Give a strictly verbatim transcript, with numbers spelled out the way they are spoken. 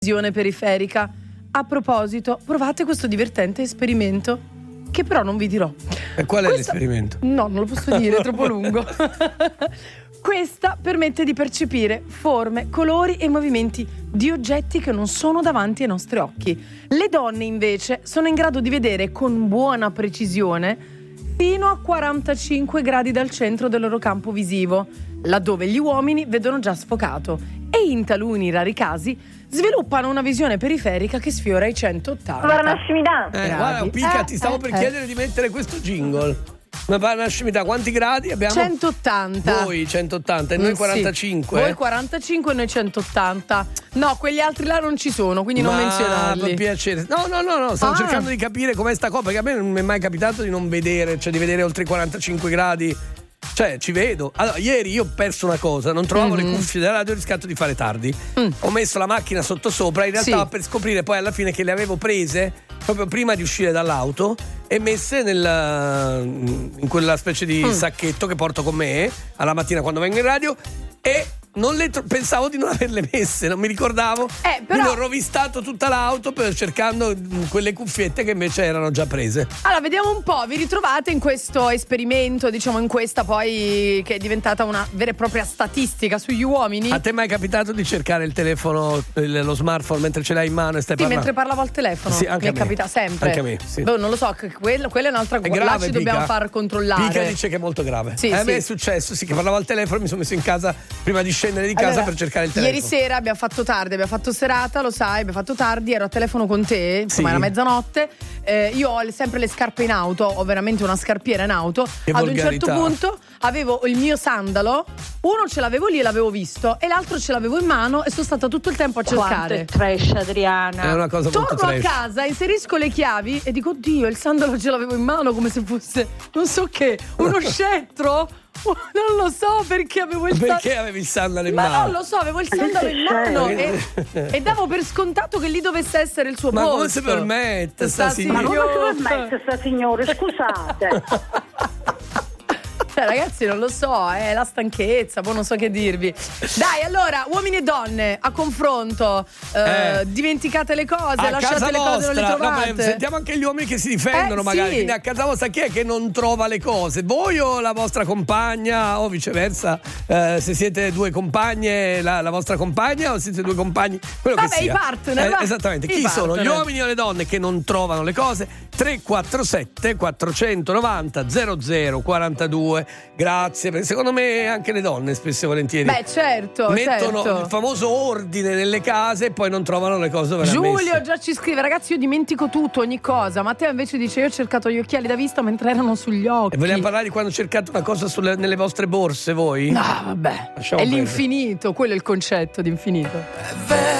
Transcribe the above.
visione periferica. A proposito, provate questo divertente esperimento, che però non vi dirò. E qual è Questa... l'esperimento? No, non lo posso dire, è troppo lungo. Questa permette di percepire forme, colori e movimenti di oggetti che non sono davanti ai nostri occhi. Le donne invece sono in grado di vedere con buona precisione fino a quarantacinque gradi dal centro del loro campo visivo, laddove gli uomini vedono già sfocato, e in taluni rari casi sviluppano una visione periferica che sfiora i centottanta. Guarda, nascimità. Eh, guarda, Pica, Eh, ti stavo eh, per eh. chiedere di mettere questo jingle. Ma per la nascimità, quanti gradi abbiamo? centottanta. Voi centottanta e noi Sì. quarantacinque? Voi quarantacinque e noi centottanta. No, quegli altri là non ci sono, quindi non Ma menzionarli. per piacere. No, no, no, no, stavo Ah. cercando di capire com'è sta cosa, perché a me non mi è mai capitato di non vedere, cioè di vedere oltre i quarantacinque gradi. Cioè, ci vedo. Allora, ieri io ho perso una cosa, non trovavo Mm-hmm. le cuffie della radio, ho rischiato di fare tardi. Mm. Ho messo la macchina sotto sopra, in realtà Sì. per scoprire poi alla fine che le avevo prese proprio prima di uscire dall'auto e messe nel, in quella specie di Mm. sacchetto che porto con me alla mattina quando vengo in radio, e non le tro- pensavo di non averle messe, non mi ricordavo. Eh, però- Quindi ho rovistato tutta l'auto per cercando mm, quelle cuffiette che invece erano già prese. Allora, vediamo un po', vi ritrovate in questo esperimento, diciamo in questa poi che è diventata una vera e propria statistica sugli uomini? A te è mai capitato di cercare il telefono, il- lo smartphone mentre ce l'hai in mano e stai Sì, parlando? mentre parlavo al telefono. Sì, anche mi a è me. capita sempre. Anche a me, sì. Boh, non lo so, che quello, quella è un'altra È cosa. Là grave, ci dobbiamo Pica? far controllare. Pica dice che è molto grave. Sì, Eh, a sì. me è successo, sì, che parlavo al telefono, mi sono messo in casa prima di scendere di casa Allora, per cercare il telefono. Ieri sera abbiamo fatto tardi, abbiamo fatto serata, lo sai, abbiamo fatto tardi, ero a telefono con te, insomma Sì. era mezzanotte. Eh, io ho le- sempre le scarpe in auto, ho veramente una scarpiera in auto. Che Ad volgarità. un certo punto avevo il mio sandalo, uno ce l'avevo lì e l'avevo visto, e l'altro ce l'avevo in mano e sono stata tutto il tempo a Quanto cercare. è trash, Adriana. È una cosa molto Torno a trash. casa, inserisco le chiavi e dico: oddio, il sandalo ce l'avevo in mano come se fosse, non so che, uno scettro? Non lo so perché avevo il sandalo. Perché avevi il sandalo in Ma mano? non lo so, avevo il sandalo in mano e, e davo per scontato che lì dovesse essere il suo Ma posto. come si permette sta Sta signora? Ma come signora? si permette sta signora? Scusate. Cioè, ragazzi, non lo so, è la stanchezza, poi non so che dirvi. Dai, allora, uomini e donne a confronto, eh, Eh. dimenticate le cose, A lasciate casa le cose, non le vostra, trovate. no, beh, sentiamo anche gli uomini che si difendono, Eh, magari. sì. Quindi a casa vostra chi è che non trova le cose? Voi o la vostra compagna, o viceversa? Eh, se siete due compagne, la, la vostra compagna, o siete due compagni? Quello Vabbè, che sia. i partner, va. Esattamente. I Chi sono? Gli partner. uomini o le donne che non trovano le cose? tre quattro sette quattrocentonovanta zero zero quarantadue. Grazie, perché secondo me anche le donne spesso e volentieri Beh, certo, mettono certo. il famoso ordine nelle case e poi non trovano le cose dove le ha messe. Giulio già ci scrive: ragazzi, io dimentico tutto, ogni cosa. Matteo invece dice: io ho cercato gli occhiali da vista mentre erano sugli occhi. E vogliamo parlare di quando cercate una cosa sulle- nelle vostre borse voi? No, vabbè, Lasciamo è perdere. l'infinito, quello è il concetto di infinito.